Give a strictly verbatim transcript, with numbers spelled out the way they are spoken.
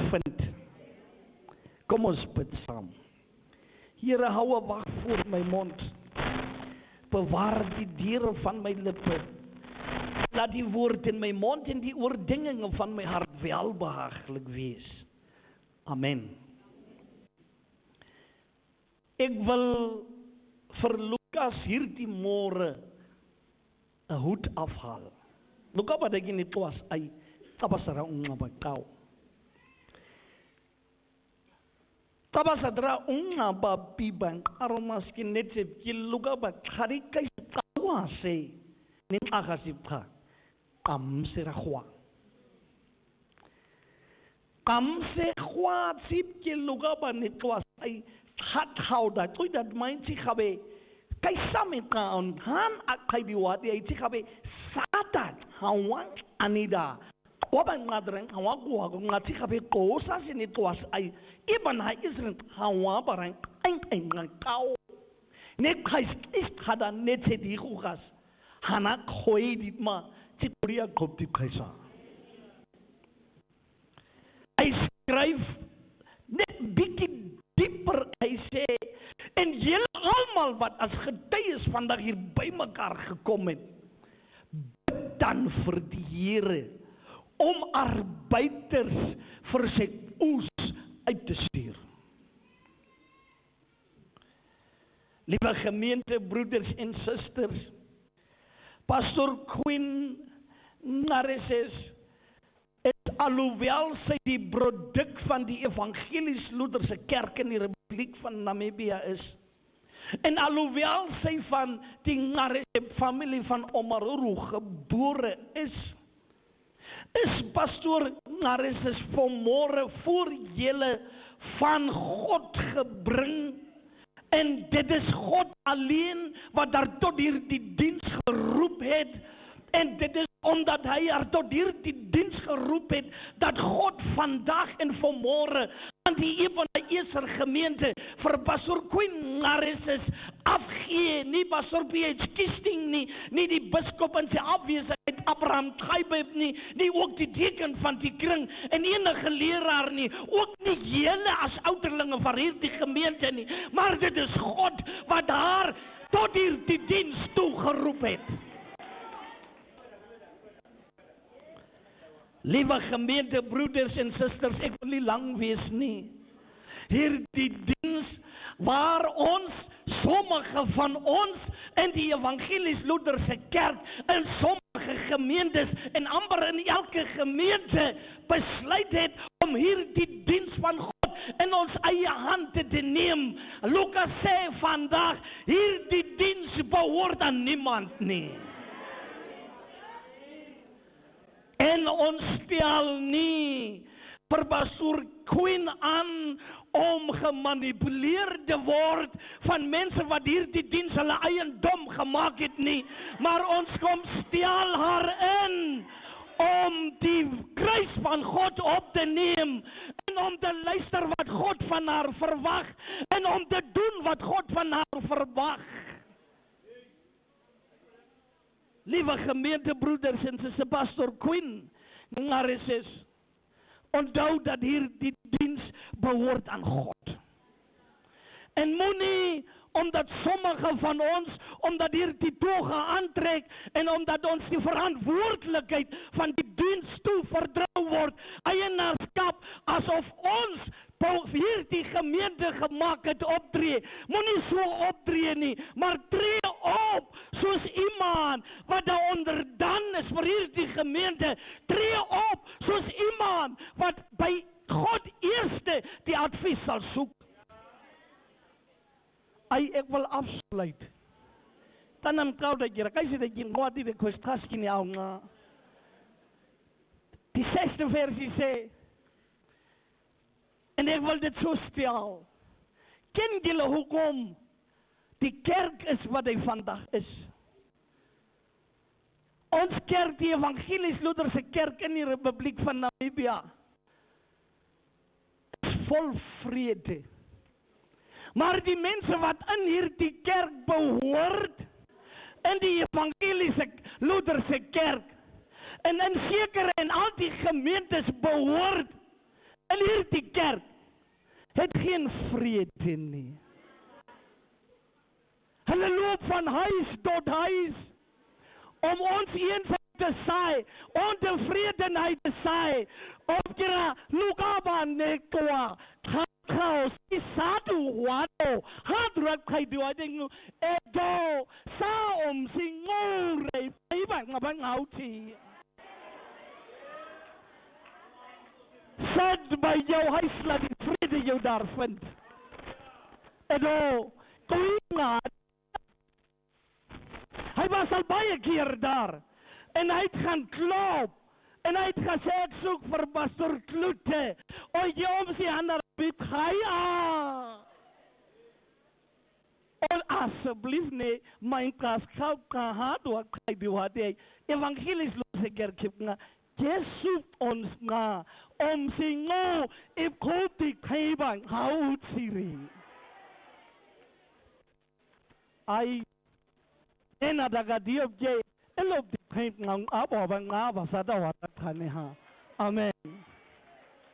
vind. Kom ons bid saam. Here, hou 'n wag voor my mond. Bewaar die deure van my lippe. Laat die woord in my mond en die oordinginge van my hart welbehaaglik wees. Amen. Ek wil vir Lukas hierdie môre 'n hoed afhaal. Lukas wat ek nie was ay tabasara ungabaqaw. Tabasadra ungaba bibang aromaski netse kiluga ba khari kai qawa se ning agasipha qamsera khwa. Qamse khwa sip kiluga ba nitwas ay hat hauda tuidat main si khabe kai samita on han akai diwati ay si khabe satat hawang anida waban ngadreng hawa gua ngati khabe qosa sinitwas ay iban ha isrin hawa barang ain ain ngau ne khais is khada netse di khugas hana khoi ditma chitoria khopti khaisa I skryf net bietjie dieper hy sê en julle almal wat as getuies vandag hier bymekaar gekom het bid dan vir die Here om arbeiders vir sy oes uit te stuur. Liewe gemeente, broeders en susters, Pastor Quinn Nareses is alhoewel sy die produk van die Evangelies-Luterse Kerk in die Republiek van Namibia is, en alhoewel sy van die Narese familie van Omaruru gebore is, is Pastor Nareses vanmôre voor julle van God gebring, en dit is God alleen wat daar tot hierdie diens geroep het, en dit is omdat hy haar tot hierdie diens geroep het, dat God vandag en vanmôre aan die Ebenezer gemeente vir Pastor Quinn Nareses afgee, nie Pastor P H Kisting nie, nie die biskop in sy afwesigheid Abraham Trybeep nie, nie ook die deken van die kring en enige leraar nie, ook nie julle as ouderlinge van hierdie gemeente nie, maar dit is God wat haar tot hierdie diens toe geroep het. Liewe gemeente, broeders en susters, ek wil nie lang wees nie. Hierdie diens waar ons, sommige van ons in die Evangelies-Luterse Kerk, in sommige gemeentes en amper in elke gemeente besluit het om hierdie diens van God in ons eie hande te neem. Lukas sê vandag, hierdie diens behoort aan niemand nie. En ons stel nie vir Pastor Quinn aan om gemanipuleer te word van mense wat hierdie diens hulle eiendom gemaak het nie, maar ons kom stel haar in om die kruis van God op te neem en om te luister wat God van haar verwag en om te doen wat God van haar verwag. Liewe gemeente, broeders en susters, Pastor Quinn Nareses, onthou dat hier die diens behoort aan God. En moenie, omdat sommige van ons, omdat hier die toga aantrek, en omdat ons die verantwoordelikheid van die diens toe verdrou word, eienaarskap, asof ons hier die gemeente gemaak het optree, moenie so optree nie, maar tree op, soos iemand, wat daar onderdan is vir hierdie gemeente, tree op, soos iemand, wat by God eerste die advies sal soek. Ay, ek wil afsluit. Tanam kau dat jy, kasi dat jy ngwati de kwestaski ni au nga. Die sesde versie sê, en ek wil dit so stel, ken julle hoekom die kerk is wat hy vandag is? Ons kerk, die Evangelies-Luterse Kerk in die Republiek van Namibia, is vol vrede. Maar die mense wat in hierdie kerk behoort, in die Evangelies-Luterse Kerk, en in sekere en al die gemeentes behoort, En hierdie kerk het geen vrede nie. Hulle loop van huis tot huis om ons eenheid te saai, ontevredenheid te saai, om kira lukaba nekwa, chaos, isatu wano, hadrat kaidua dengu, edo, sa om singore, iba ngabang auti. Said by jou huis laat die vrede jou daar vind. Edo, koinga, hy was al baie keer daar, en hy het gaan klop, en hy het gesê, ek soek vir Pastor Kloete, o jy om sy handen bied, gaya. En asseblief nee, mijn kas kau kahat, wat kay diwade, evangelisch loze kerkip nga, Jesus ons nga, om sy ngo, ip kotik kaibang, haut siri. Ay, ena daga diop je, elop di kaib ngang abo bang nga, basada watak kane ha. Amen.